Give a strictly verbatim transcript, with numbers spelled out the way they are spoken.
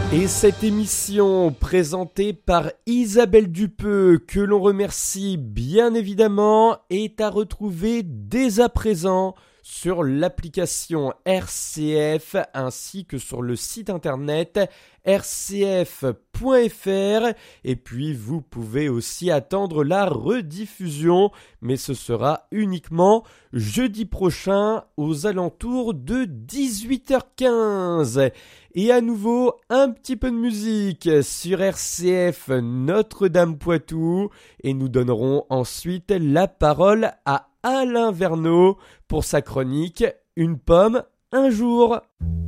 Et cette émission présentée par Isabelle Dupeux, que l'on remercie bien évidemment, est à retrouver dès à présent sur l'application R C F ainsi que sur le site internet r c f point f r, et puis vous pouvez aussi attendre la rediffusion, mais ce sera uniquement jeudi prochain aux alentours de dix-huit heures quinze. Et à nouveau un petit peu de musique sur R C F Notre-Dame-Poitou, et nous donnerons ensuite la parole à Alain Verneau pour sa chronique Une pomme, un jour.